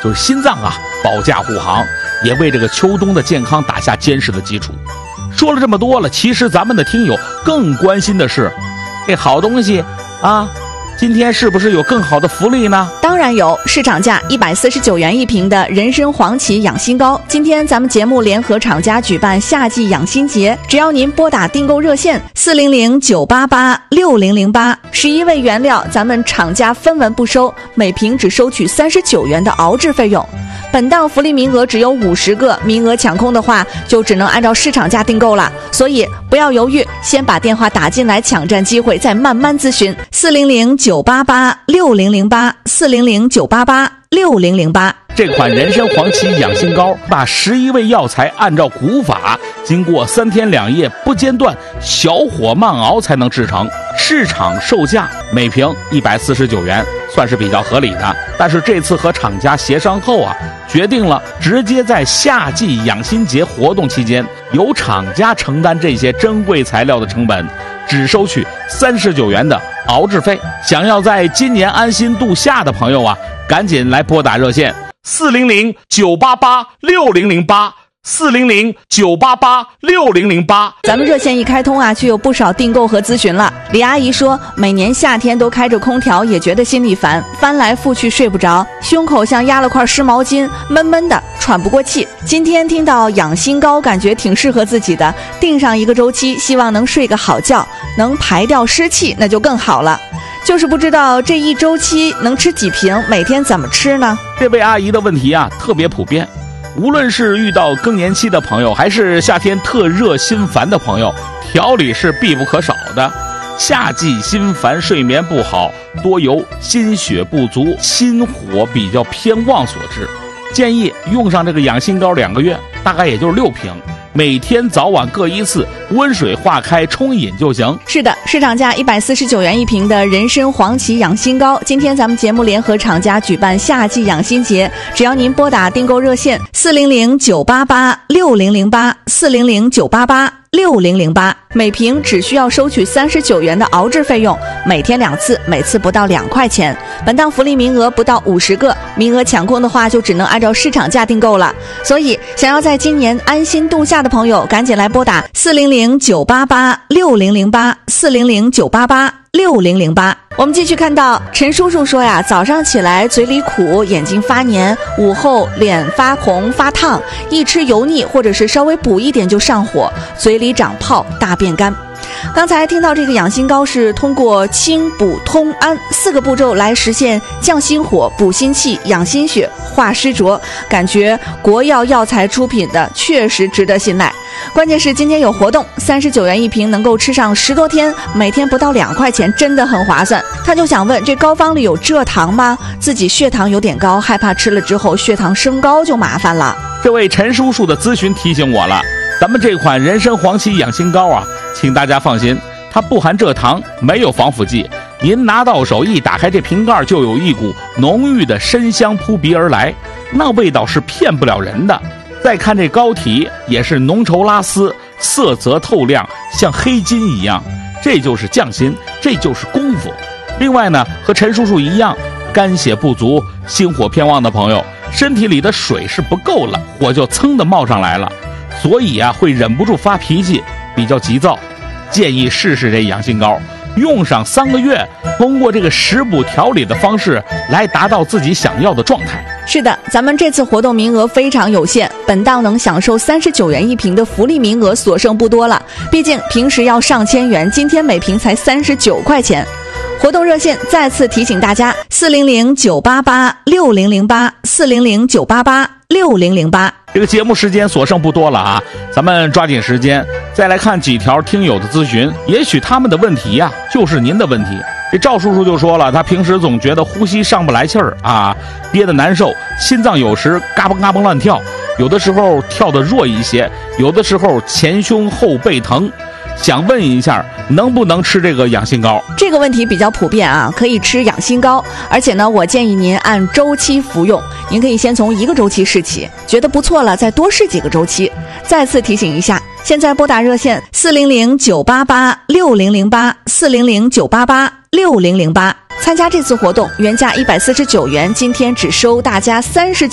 就是心脏啊保驾护航，也为这个秋冬的健康打下坚实的基础。说了这么多了，其实咱们的听友更关心的是，这好东西啊，今天是不是有更好的福利呢？ 当然有，市场价149元一瓶的人参黄芪养心膏，今天咱们节目联合厂家举办夏季养心节，只要您拨打订购热线400-988-6008，11味原料咱们厂家分文不收，每瓶只收取39元的熬制费用。本档福利名额只有50个，名额抢空的话就只能按照市场价订购了，所以不要犹豫，先把电话打进来抢占机会，再慢慢咨询。400-988-6008，400-988-6008。 这款人参黄芪养心膏把11味药材按照古法，经过3天2夜不间断小火慢熬才能制成，市场售价每瓶149元，算是比较合理的。但是这次和厂家协商后啊，决定了直接在夏季养心节活动期间，由厂家承担这些珍贵材料的成本，只收取39元的熬制费。想要在今年安心度夏的朋友啊，赶紧来拨打热线400-988-6008，400-988-6008。 咱们热线一开通啊，就有不少订购和咨询了。李阿姨说，每年夏天都开着空调，也觉得心里烦，翻来覆去睡不着，胸口像压了块湿毛巾，闷闷的，喘不过气。今天听到养心膏，感觉挺适合自己的，定上一个周期，希望能睡个好觉，能排掉湿气，那就更好了。就是不知道这一周期能吃几瓶，每天怎么吃呢？ 这位阿姨的问题啊特别普遍，无论是遇到更年期的朋友，还是夏天特热心烦的朋友，调理是必不可少的。夏季心烦睡眠不好，多由心血不足、心火比较偏旺所致。建议用上这个养心膏2个月，大概也就是6瓶，每天早晚各1次，温水化开冲饮就行。 是的，市场价149元一瓶的人参黄芪养心膏，今天咱们节目联合厂家举办夏季养心节，只要您拨打订购热线400-988-6008，400-988-6008，每瓶只需要收取39元的熬制费用，每天2次，每次不到2块钱。本档福利名额不到50个，名额抢空的话就只能按照市场价订购了。所以想要在今年安心度夏的朋友，赶紧来拨打400-988-6008，400-988-6008。我们继续看到陈叔叔说呀，早上起来嘴里苦，眼睛发黏，午后脸发红发烫，一吃油腻或者是稍微补一点就上火，嘴里长泡，大便干。刚才听到这个养心膏是通过清补通安4个步骤来实现降心火、补心气、养心血、化湿浊，感觉国药药材出品的确实值得信赖。关键是今天有活动，39元一瓶，能够吃上10多天，每天不到2块钱，真的很划算。他就想问，这膏方里有蔗糖吗？自己血糖有点高，害怕吃了之后血糖升高就麻烦了。 这位陈叔叔的咨询提醒我了，咱们这款人参黄芪养心膏啊，请大家放心，它不含蔗糖，没有防腐剂，您拿到手一打开这瓶盖，就有一股浓郁的参香扑鼻而来，那味道是骗不了人的。再看这膏体也是浓稠拉丝，色泽透亮，像黑金一样，这就是匠心，这就是功夫。另外呢，和陈叔叔一样，肝血不足、心火偏旺的朋友，身体里的水是不够了，火就噌的冒上来了，所以啊会忍不住发脾气，比较急躁。建议试试这养心膏，用上3个月，通过这个食补调理的方式来达到自己想要的状态。 是的，咱们这次活动名额非常有限，本档能享受39元一瓶的福利名额所剩不多了，毕竟平时要上千元，今天每瓶才39块钱。活动热线再次提醒大家，400-988-6008，400-988-6008。 这个节目时间所剩不多了啊，咱们抓紧时间再来看几条听友的咨询，也许他们的问题呀，就是您的问题。这赵叔叔就说了，他平时总觉得呼吸上不来气儿啊，憋得难受，心脏有时嘎嘣嘎嘣乱跳，有的时候跳得弱一些，有的时候前胸后背疼。想问一下，能不能吃这个养心膏？ 这个问题比较普遍啊，可以吃养心膏，而且呢，我建议您按周期服用。您可以先从1个周期试起，觉得不错了，再多试几个周期。再次提醒一下，现在拨打热线400-988-6008，400-988-6008。参加这次活动原价149元，今天只收大家39